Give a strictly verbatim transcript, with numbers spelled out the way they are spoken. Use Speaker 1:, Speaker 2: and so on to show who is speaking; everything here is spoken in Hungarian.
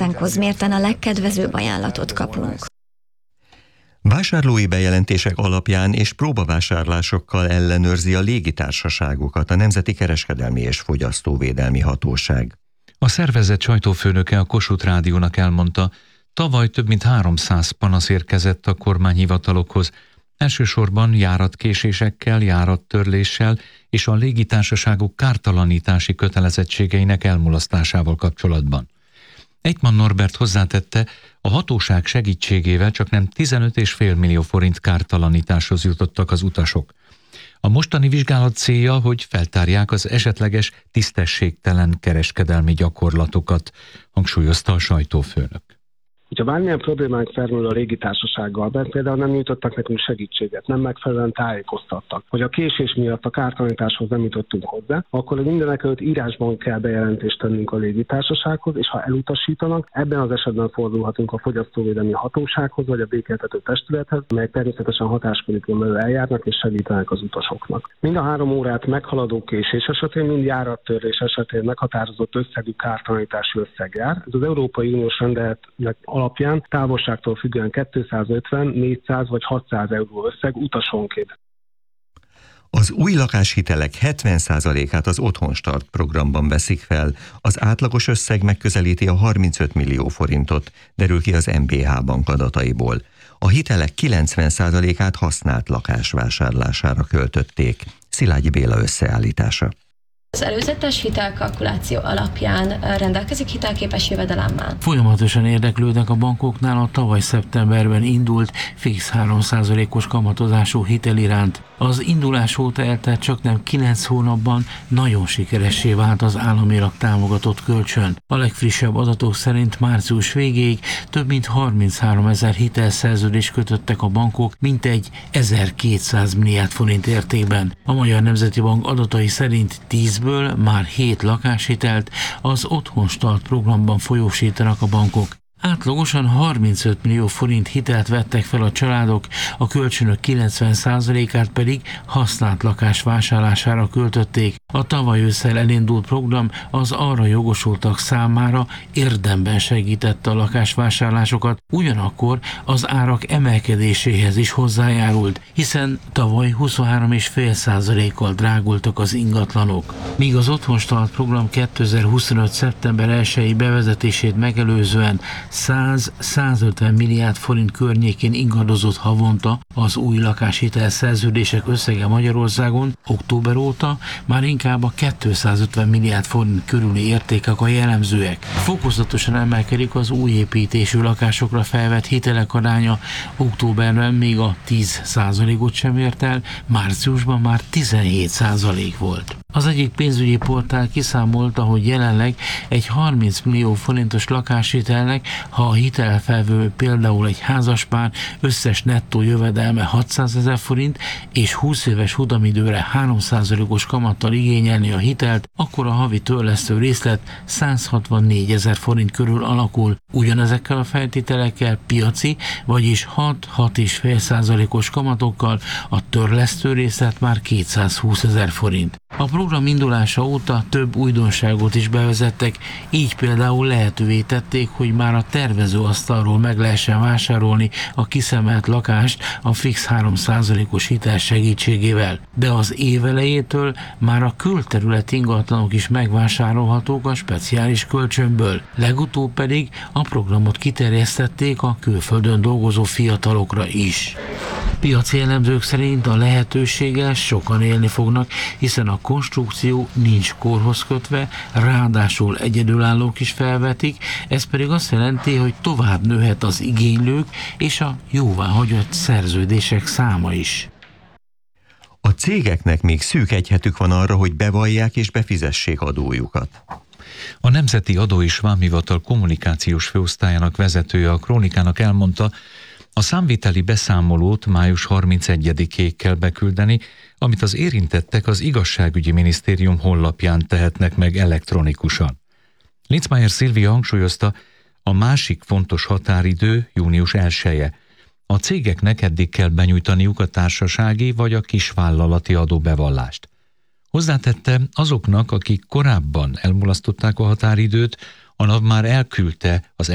Speaker 1: kasszánkhoz mérten a legkedvezőbb ajánlatot kapunk.
Speaker 2: Vásárlói bejelentések alapján és próbavásárlásokkal ellenőrzi a légitársaságokat a Nemzeti Kereskedelmi és Fogyasztóvédelmi Hatóság.
Speaker 3: A szervezet sajtófőnöke a Kossuth Rádiónak elmondta, tavaly több mint háromszáz panasz érkezett a kormányhivatalokhoz, elsősorban járatkésésekkel, járattörléssel és a légitársaságok kártalanítási kötelezettségeinek elmulasztásával kapcsolatban. Eichmann Norbert hozzátette, a hatóság segítségével csaknem tizenöt egész öt millió forint kártalanításhoz jutottak az utasok. A mostani vizsgálat célja, hogy feltárják az esetleges tisztességtelen kereskedelmi gyakorlatokat, hangsúlyozta a sajtófőnök.
Speaker 4: Ha bármilyen problémánk felmerül a légitársasággal, mert például nem nyújtottak nekünk segítséget, nem megfelelően tájékoztattak, hogy a késés miatt a kártalanításhoz nem jutottunk hozzá, akkor mindenekelőtt írásban kell bejelentést tennünk a légitársasághoz, és ha elutasítanak, ebben az esetben fordulhatunk a Fogyasztóvédelmi Hatósághoz, vagy a békéltető testülethez, amelyek természetesen hatáskörükön belül eljárnak és segítenek az utasoknak. Mind a három órát meghaladó késés esetén, mind járattörlés esetén meghatározott összegű kártalanítási összeg jár. Ez az Európai Uniós rendeletnek alapján távolságtól függően kétszázötven, négyszáz vagy hatszáz euró összeg utasonként.
Speaker 2: Az új lakáshitelek hetven százalékát az Otthonstart programban veszik fel, az átlagos összeg megközelíti a harmincöt millió forintot, derül ki az em bé há bank adataiból. A hitelek kilencven százalékát használt lakás vásárlására költötték. Szilágyi Béla összeállítása.
Speaker 5: Az előzetes hitelkalkuláció alapján rendelkezik hitelképes jövedelemmel.
Speaker 6: Folyamatosan érdeklődnek a bankoknál a tavaly szeptemberben indult fix három százalékos kamatozású hitel iránt. Az indulás óta eltelt csaknem kilenc hónapban nagyon sikeressé vált az államilag támogatott kölcsön. A legfrissebb adatok szerint március végéig több mint harminchárom ezer hitelszerződést kötöttek a bankok, mintegy ezerkétszáz milliárd forint értékben. A Magyar Nemzeti Bank adatai szerint tízből már hét lakáshitelt az Otthonstart programban folyósítanak a bankok. Átlagosan harmincöt millió forint hitelt vettek fel a családok, a kölcsönök kilencven százalékát pedig használt lakás vásárlására költötték. A tavaly ősszel elindult program az arra jogosultak számára érdemben segítette a lakásvásárlásokat, ugyanakkor az árak emelkedéséhez is hozzájárult, hiszen tavaly huszonhárom egész öt százalékkal drágultak az ingatlanok. Míg az Otthonstart program kétezer-huszonöt. szeptember elsejei bevezetését megelőzően száz-százötven milliárd forint környékén ingadozott havonta az új lakáshitel szerződések összege Magyarországon, október óta már inkább a kétszázötven milliárd forint körüli értékek a jellemzőek. Fokozatosan emelkedik az új építésű lakásokra felvett hitelek aránya, októberben még a tíz százalékot sem ért el, márciusban már tizenhét százalék volt. Az egyik pénzügyi portál kiszámolta, hogy jelenleg egy harminc millió forintos lakáshitelnek, ha a hitelfelvevő például egy házaspár összes nettó jövedelme hatszázezer forint és húsz éves futamidőre három százalékos kamattal igényelni a hitelt, akkor a havi törlesztő részlet száz hatvannégy ezer forint körül alakul. Ugyanezekkel a feltételekkel piaci, vagyis hat-hat egész öt százalékos kamatokkal a törlesztő részlet már kétszázhúsz ezer forint. A program indulása óta több újdonságot is bevezettek, így például lehetővé tették, hogy már a tervezőasztalról meg lehessen vásárolni a kiszemelt lakást a fix három százalékos hitel segítségével. De az év elejétől már a külterület ingatlanok is megvásárolhatók a speciális kölcsönből. Legutóbb pedig a programot kiterjesztették a külföldön dolgozó fiatalokra is. Piaci elemzők szerint a lehetőséggel sokan élni fognak, hiszen a konstrukció nincs korhoz kötve, ráadásul egyedülállók is felvetik, ez pedig azt jelenti, hogy tovább nőhet az igénylők és a jóváhagyott szerződések száma is.
Speaker 2: A cégeknek még szűk egy hetük van arra, hogy bevallják és befizessék adójukat.
Speaker 3: A Nemzeti Adó és Vámhivatal kommunikációs főosztályának vezetője a Krónikának elmondta, a számviteli beszámolót május harmincegyedikéig kell beküldeni, amit az érintettek az Igazságügyi Minisztérium honlapján tehetnek meg elektronikusan. Lincmeier Szilvia hangsúlyozta, a másik fontos határidő június elseje. A cégeknek eddig kell benyújtaniuk a társasági vagy a kisvállalati adóbevallást. Hozzátette, azoknak, akik korábban elmulasztották a határidőt, a NAV már elküldte az